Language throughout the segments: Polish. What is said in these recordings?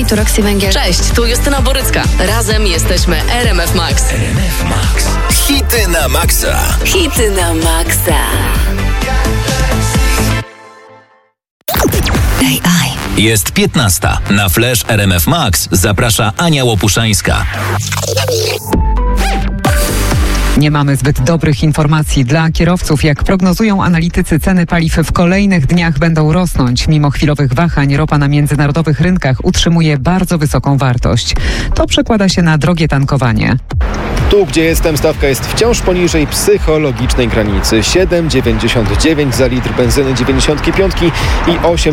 tu Roxy Węgiel. Cześć, tu Justyna Borycka. Razem jesteśmy RMF Max. RMF Max. Hity na maksa. Hity na maksa. AI. Jest 15. Na Flash RMF Max zaprasza Ania Łopuszańska. Nie mamy zbyt dobrych informacji dla kierowców. Jak prognozują analitycy, ceny paliw w kolejnych dniach będą rosnąć. Mimo chwilowych wahań ropa na międzynarodowych rynkach utrzymuje bardzo wysoką wartość. To przekłada się na drogie tankowanie. Tu, gdzie jestem, stawka jest wciąż poniżej psychologicznej granicy. 7,99 za litr benzyny 95 i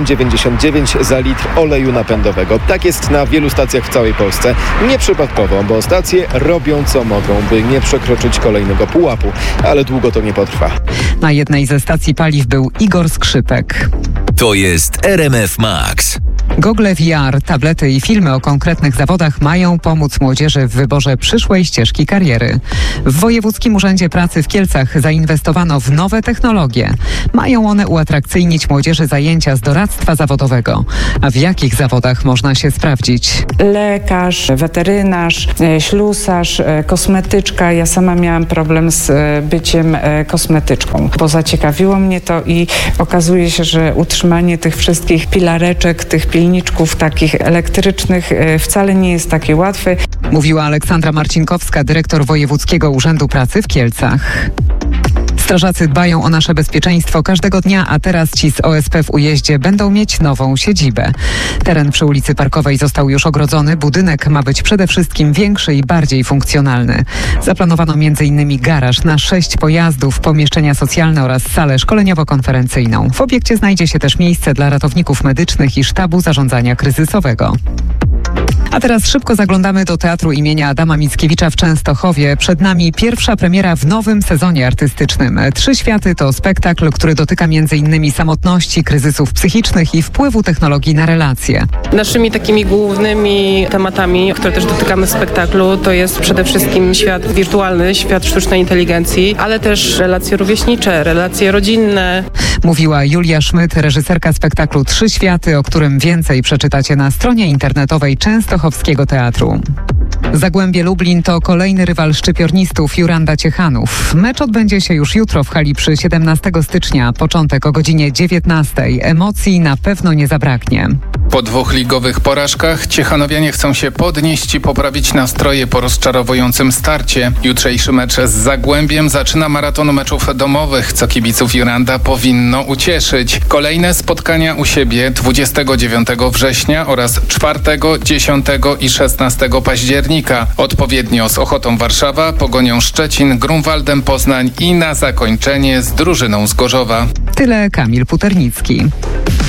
8,99 za litr oleju napędowego. Tak jest na wielu stacjach w całej Polsce. Nieprzypadkowo, bo stacje robią co mogą, by nie przekroczyć kolejnego pułapu. Ale długo to nie potrwa. Na jednej ze stacji paliw był Igor Skrzypek. To jest RMF Max. Gogle VR, tablety i filmy o konkretnych zawodach mają pomóc młodzieży w wyborze przyszłej ścieżki kariery. W Wojewódzkim Urzędzie Pracy w Kielcach zainwestowano w nowe technologie. Mają one uatrakcyjnić młodzieży zajęcia z doradztwa zawodowego. A w jakich zawodach można się sprawdzić? Lekarz, weterynarz, ślusarz, kosmetyczka. Ja sama miałam problem z byciem kosmetyczką, bo zaciekawiło mnie to i okazuje się, że utrzymanie tych wszystkich pilareczek, tych pilniczków takich elektrycznych wcale nie jest takie łatwe. Mówiła Aleksandra Marcinkowska, dyrektor Wojewódzkiego Urzędu Pracy w Kielcach. Strażacy dbają o nasze bezpieczeństwo każdego dnia, a teraz ci z OSP w Ujeździe będą mieć nową siedzibę. Teren przy ulicy Parkowej został już ogrodzony. Budynek ma być przede wszystkim większy i bardziej funkcjonalny. Zaplanowano m.in. garaż na 6 pojazdów, pomieszczenia socjalne oraz salę szkoleniowo-konferencyjną. W obiekcie znajdzie się też miejsce dla ratowników medycznych i sztabu zarządzania kryzysowego. A teraz szybko zaglądamy do Teatru imienia Adama Mickiewicza w Częstochowie. Przed nami pierwsza premiera w nowym sezonie artystycznym. 3 światy to spektakl, który dotyka m.in. samotności, kryzysów psychicznych i wpływu technologii na relacje. Naszymi takimi głównymi tematami, które też dotykamy w spektaklu, to jest przede wszystkim świat wirtualny, świat sztucznej inteligencji, ale też relacje rówieśnicze, relacje rodzinne. Mówiła Julia Szmyt, reżyserka spektaklu 3 światy, o którym więcej przeczytacie na stronie internetowej Częstochowskiego Teatru. Zagłębie Lublin to kolejny rywal szczypiornistów Juranda Ciechanów. Mecz odbędzie się już jutro w hali przy 17 stycznia. Początek o godzinie 19. Emocji na pewno nie zabraknie. Po 2 ligowych porażkach Ciechanowianie chcą się podnieść i poprawić nastroje po rozczarowującym starcie. Jutrzejszy mecz z Zagłębiem zaczyna maraton meczów domowych, co kibiców Juranda powinno ucieszyć. Kolejne spotkania u siebie 29 września oraz 4, 10 i 16 października. Odpowiednio z Ochotą Warszawa, Pogonią Szczecin, Grunwaldem Poznań i na zakończenie z drużyną z Gorzowa. Tyle Kamil Puternicki.